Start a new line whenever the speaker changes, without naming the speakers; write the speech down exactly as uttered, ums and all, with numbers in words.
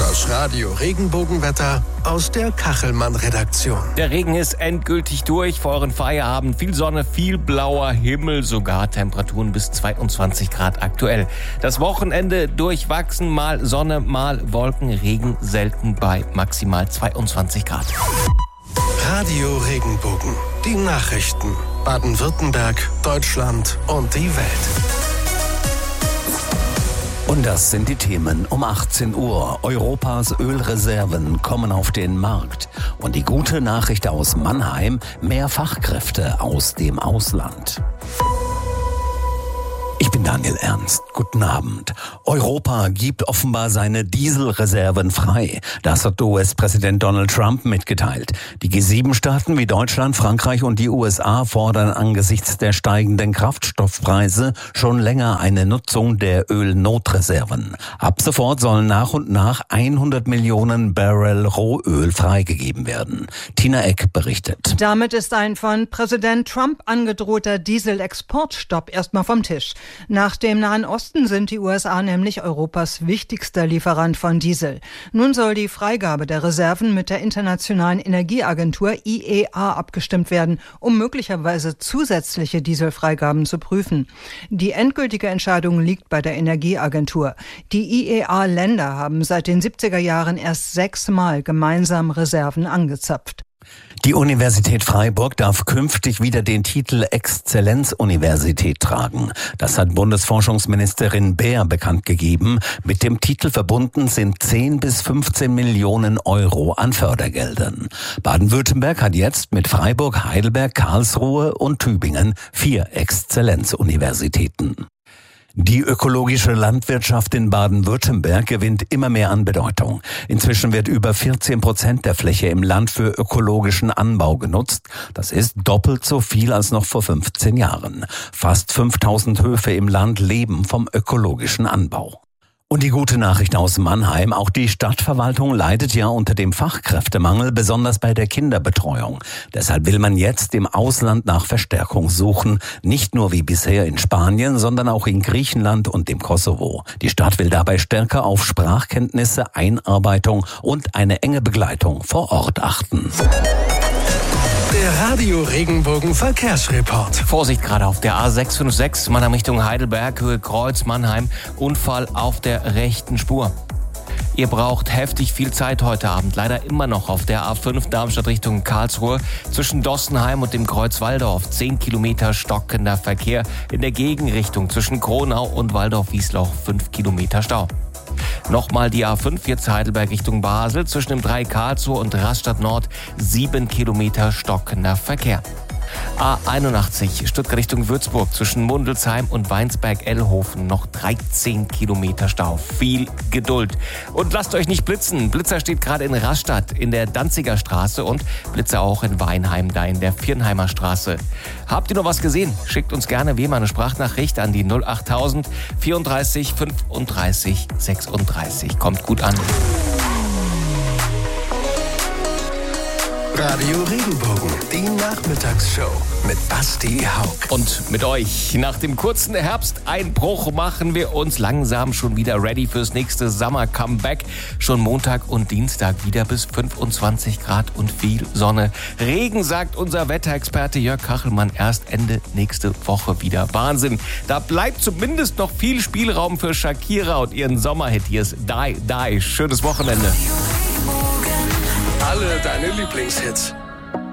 Das Radio Regenbogenwetter aus der Kachelmann-Redaktion.
Der Regen ist endgültig durch für euren Feierabend. Viel Sonne, viel blauer Himmel, sogar Temperaturen bis zweiundzwanzig Grad aktuell. Das Wochenende durchwachsen, mal Sonne, mal Wolken, Regen selten bei maximal zweiundzwanzig Grad.
Radio Regenbogen, die Nachrichten. Baden-Württemberg, Deutschland und die Welt.
Und das sind die Themen um achtzehn Uhr. Europas Ölreserven kommen auf den Markt. Und die gute Nachricht aus Mannheim, mehr Fachkräfte aus dem Ausland. Ich bin Daniel Ernst. Guten Abend. Europa gibt offenbar seine Dieselreserven frei. Das hat U S-Präsident Donald Trump mitgeteilt. Die G sieben Staaten wie Deutschland, Frankreich und die U S A fordern angesichts der steigenden Kraftstoffpreise schon länger eine Nutzung der Ölnotreserven. Ab sofort sollen nach und nach hundert Millionen Barrel Rohöl freigegeben werden. Tina Eck berichtet.
Damit ist ein von Präsident Trump angedrohter Dieselexportstopp erstmal vom Tisch. Nach dem Nahen Osten sind die U S A nämlich Europas wichtigster Lieferant von Diesel. Nun soll die Freigabe der Reserven mit der Internationalen Energieagentur I E A abgestimmt werden, um möglicherweise zusätzliche Dieselfreigaben zu prüfen. Die endgültige Entscheidung liegt bei der Energieagentur. Die I E A-Länder haben seit den siebziger Jahren erst sechsmal gemeinsam Reserven angezapft.
Die Universität Freiburg darf künftig wieder den Titel Exzellenzuniversität tragen. Das hat Bundesforschungsministerin Baer bekannt gegeben. Mit dem Titel verbunden sind zehn bis fünfzehn Millionen Euro an Fördergeldern. Baden-Württemberg hat jetzt mit Freiburg, Heidelberg, Karlsruhe und Tübingen vier Exzellenzuniversitäten. Die ökologische Landwirtschaft in Baden-Württemberg gewinnt immer mehr an Bedeutung. Inzwischen wird über vierzehn Prozent der Fläche im Land für ökologischen Anbau genutzt. Das ist doppelt so viel als noch vor fünfzehn Jahren. Fast fünftausend Höfe im Land leben vom ökologischen Anbau. Und die gute Nachricht aus Mannheim, auch die Stadtverwaltung leidet ja unter dem Fachkräftemangel, besonders bei der Kinderbetreuung. Deshalb will man jetzt im Ausland nach Verstärkung suchen, nicht nur wie bisher in Spanien, sondern auch in Griechenland und dem Kosovo. Die Stadt will dabei stärker auf Sprachkenntnisse, Einarbeitung und eine enge Begleitung vor Ort achten.
Der Radio Regenbogen Verkehrsreport.
Vorsicht gerade auf der A sechs fünf sechs, Mannheim Richtung Heidelberg, Höhe Kreuz, Mannheim. Unfall auf der rechten Spur. Ihr braucht heftig viel Zeit heute Abend. Leider immer noch auf der A fünf Darmstadt Richtung Karlsruhe. Zwischen Dossenheim und dem Kreuz Walldorf. zehn Kilometer stockender Verkehr. In der Gegenrichtung zwischen Kronau und Waldorf-Wiesloch fünf Kilometer Stau. Nochmal die A fünf, jetzt Heidelberg Richtung Basel, zwischen dem drei Karlsruhe und Rastatt Nord, sieben Kilometer stockender Verkehr. A einundachtzig, Stuttgart Richtung Würzburg, zwischen Mundelsheim und Weinsberg-Ellhofen, noch dreizehn Kilometer Stau. Viel Geduld. Und lasst euch nicht blitzen. Blitzer steht gerade in Rastatt in der Danziger Straße und Blitzer auch in Weinheim, da in der Viernheimer Straße. Habt ihr noch was gesehen? Schickt uns gerne wie immer eine Sprachnachricht an die null achttausend vierunddreißig fünfunddreißig sechsunddreißig. Kommt gut an.
Radio Regenbogen, die Nachmittagsshow mit Basti Haug.
Und mit euch. Nach dem kurzen Herbsteinbruch machen wir uns langsam schon wieder ready fürs nächste Summer-Comeback. Schon Montag und Dienstag wieder bis fünfundzwanzig Grad und viel Sonne. Regen, sagt unser Wetterexperte Jörg Kachelmann, erst Ende nächste Woche wieder. Wahnsinn. Da bleibt zumindest noch viel Spielraum für Shakira und ihren Sommerhit. Hier ist Die, Die. Schönes Wochenende.
Alle deine Lieblingshits.